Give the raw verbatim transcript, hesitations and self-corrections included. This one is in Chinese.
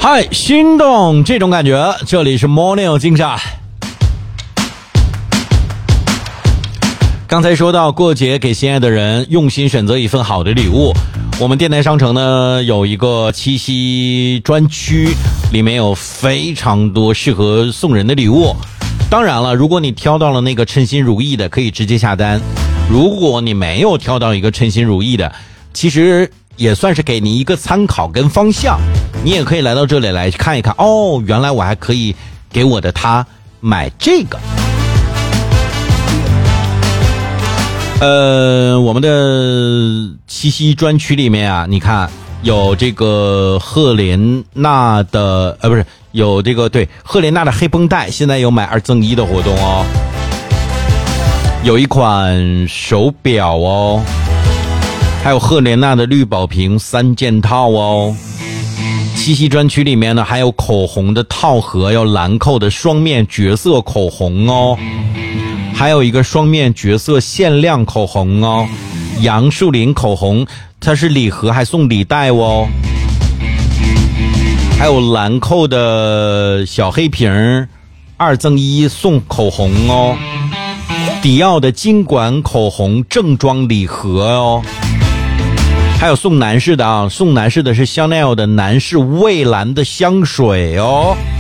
嗨，心动这种感觉，这里是 Morning 金莎。刚才说到过节给心爱的人用心选择一份好的礼物，我们电台商城呢有一个七夕专区，里面有非常多适合送人的礼物。当然了，如果你挑到了那个称心如意的，可以直接下单。如果你没有挑到一个称心如意的，其实也算是给你一个参考跟方向，你也可以来到这里来看一看，哦，原来我还可以给我的他买这个。呃，我们的七夕专区里面啊，你看有这个赫莲娜的，呃，不是有这个对赫莲娜的黑绷带，现在有买二赠一的活动哦。有一款手表哦，还有赫莲娜的绿宝瓶三件套哦。七夕专区里面呢，还有口红的套盒，要兰蔻的双面绝色口红哦。还有一个双面绝色限量口红哦，杨树林口红，它是礼盒还送礼袋哦。还有兰蔻的小黑瓶，二赠一送口红哦。迪奥的金管口红正装礼盒哦。还有送男士的啊，送男士的是香奈儿的男士蔚蓝的香水哦。